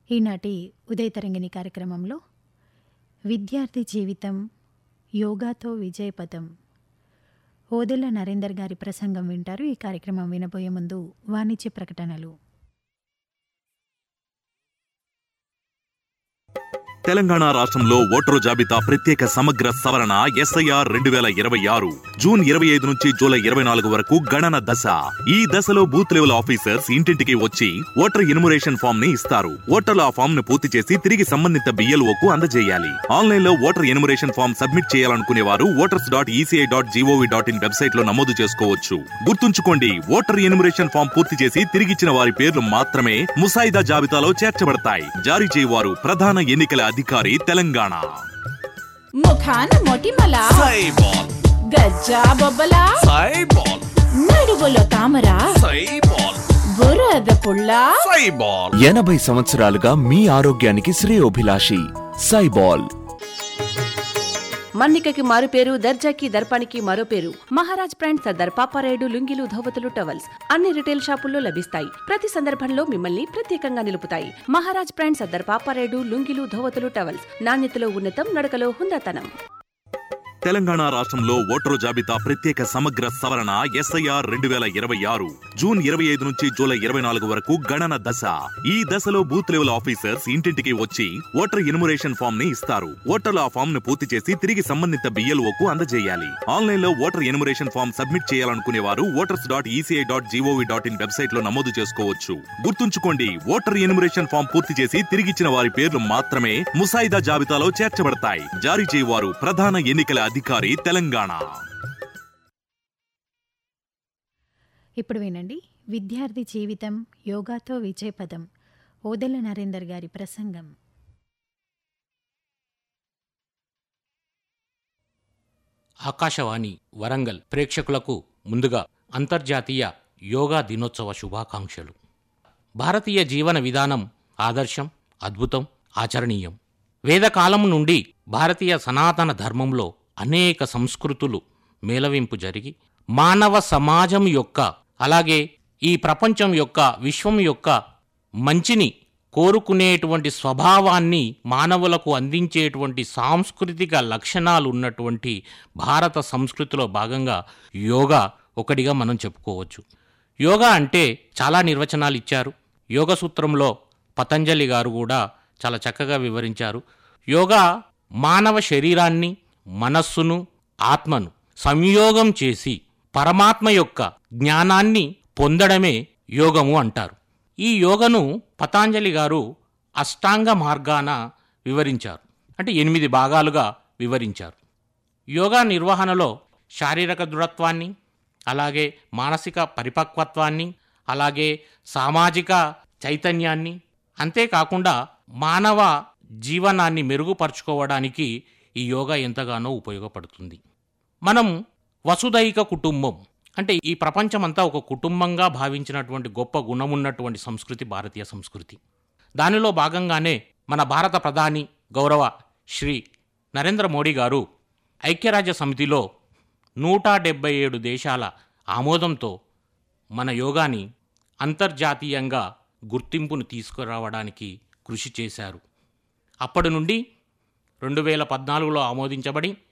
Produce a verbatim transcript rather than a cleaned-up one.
ఈనాటి ఉదయతరంగిణి కార్యక్రమంలో విద్యార్థి జీవితం యోగాతో విజయపథం ఓదెల నరేందర్ గారి ప్రసంగం వింటారు. ఈ కార్యక్రమం వినబోయే ముందు వాణిజ్య ప్రకటనలు. తెలంగాణ రాష్ట్రంలో ఓటరు జాబితా ప్రత్యేక సమగ్ర సవరణ ఎస్ఐఆర్ రెండు వేల ఇరవై ఆరు జూన్ ఇరవై ఐదు నుంచి జూలై ఇరవై నాలుగు వరకు గణన దశ. ఈ దశలో బూత్ లెవెల్ ఆఫీసర్స్ ఇంటింటికి వచ్చి ఓటర్ ఎన్యుమరేషన్ ఫామ్ ని ఇస్తారు. ఓటర్లు ఆ ఫామ్ ను పూర్తి చేసి తిరిగి సంబంధిత బిఎల్ఓకు అందజేయాలి. ఆన్లైన్ లో ఓటర్ ఎన్యుమరేషన్ ఫామ్ సబ్మిట్ చేయాలనుకునే వారు voters dot ECI dot GOV dot in website లో నమోదు చేసుకోవచ్చు. గుర్తుంచుకోండి, ఓటర్ ఎన్యుమరేషన్ ఫామ్ పూర్తి చేసి తిరిగిచ్చిన వారి పేర్లు మాత్రమే ముసాయిదా జాబితాలో చేర్చబడతాయి. జారీ చేయవారు ప్రధాన ఎన్నికల అధికారి తెలంగాణ. ముఖాన మొటిమల సైబాల్, గజ్జా బొబ్బల సైబాల్, నడువులో తామర సైబాల్, బురద పుల్ల సైబాల్. ఎనభై సంవత్సరాలుగా మీ ఆరోగ్యానికి శ్రేయోభిలాషి సైబాల్. మన్నికకి మారు పేరు, దర్జాకి దర్పానికి మరో పేరు. మహారాజ్ బ్రాండ్ సర్దార్ పాపారాయుడు లుంగీలు, ధోవతులు, టవల్స్ అన్ని రిటైల్ షాపుల్లో లభిస్తాయి. ప్రతి సందర్భంలో మిమ్మల్ని ప్రత్యేకంగా నిలుపుతాయి. మహారాజ్ బ్రాండ్ సర్దార్ పాపారాయుడు లుంగీలు, ధోవతులు, టవల్స్ నాణ్యతలో ఉన్నతం, నడకలో హుందాతనం. తెలంగాణ రాష్ట్రంలో ఓటరు జాబితా ప్రత్యేక సమగ్ర సవరణ ఎస్ఐఆర్ రెండు వేల ఇరవై ఆరు జూన్ ఇరవై ఐదు నుంచి జూలై ఇరవై నాలుగు వరకు గణన దశ. ఈ దశలో బూత్ లెవెల్ ఆఫీసర్స్ ఇంటింటికి వచ్చి ఓటర్ ఎన్యుమరేషన్ ఫామ్ ని ఇస్తారు. ఓటర్లు ఆ ఫామ్ ను పూర్తి చేసి తిరిగి సంబంధిత బిఎల్ఓకు అందజేయాలి. ఆన్లైన్ లో ఓటర్ ఎన్యుమరేషన్ ఫామ్ సబ్మిట్ చేయాలనుకునే వారు voters dot ECI dot GOV dot in website లో నమోదు చేసుకోవచ్చు. గుర్తుంచుకోండి, ఓటర్ ఎన్యుమరేషన్ ఫామ్ పూర్తి చేసి తిరిగిచ్చిన వారి పేర్లు మాత్రమే ముసాయిదా జాబితాలో చేర్చబడతాయి. జారీ చేయవారు ప్రధాన ఎన్నికల అధికారి తెలంగాణ. ఇప్పుడు వినండి, విద్యార్థి జీవితం యోగాతో విజయపథం ఓదెల నరేందర్ గారి ప్రసంగం. ఆకాశవాణి వరంగల్ ప్రేక్షకులకు ముందుగా అంతర్జాతీయ యోగా దినోత్సవ శుభాకాంక్షలు. భారతీయ జీవన విధానం ఆదర్శం, అద్భుతం, ఆచరణీయం. వేదకాలం నుండి భారతీయ సనాతన ధర్మంలో అనేక సంస్కృతులు మేళవింపు జరిగి మానవ సమాజం యొక్క, అలాగే ఈ ప్రపంచం యొక్క, విశ్వం యొక్క మంచిని కోరుకునేటువంటి స్వభావాన్ని మానవులకు అందించేటువంటి సాంస్కృతిక లక్షణాలు ఉన్నటువంటి భారత సంస్కృతిలో భాగంగా యోగా ఒకటిగా మనం చెప్పుకోవచ్చు. యోగా అంటే చాలా నిర్వచనాలు ఇచ్చారు. యోగ సూత్రంలో పతంజలి గారు కూడా చాలా చక్కగా వివరించారు. యోగా మానవ శరీరాన్ని, మనస్సును, ఆత్మను సంయోగం చేసి పరమాత్మ యొక్క జ్ఞానాన్ని పొందడమే యోగము అంటారు. ఈ యోగను పతంజలి గారు అష్టాంగ మార్గాన వివరించారు. అంటే ఎనిమిది భాగాలుగా వివరించారు. యోగా నిర్వహణలో శారీరక దృఢత్వాన్ని, అలాగే మానసిక పరిపక్వత్వాన్ని, అలాగే సామాజిక చైతన్యాన్ని, అంతేకాకుండా మానవ జీవనాన్ని మెరుగుపరుచుకోవడానికి ఈ యోగా ఎంతగానో ఉపయోగపడుతుంది. మనం వసుదైక కుటుంబం అంటే ఈ ప్రపంచమంతా ఒక కుటుంబంగా భావించినటువంటి గొప్ప గుణమున్నటువంటి సంస్కృతి భారతీయ సంస్కృతి. దానిలో భాగంగానే మన భారత ప్రధాని గౌరవ శ్రీ నరేంద్ర మోడీ గారు ఐక్యరాజ్య సమితిలో నూట డెబ్బై ఏడు దేశాల ఆమోదంతో మన యోగాని అంతర్జాతీయంగా గుర్తింపును తీసుకురావడానికి కృషి చేశారు. అప్పటి నుండి రెండు వేల పద్నాలుగులో ఆమోదించబడి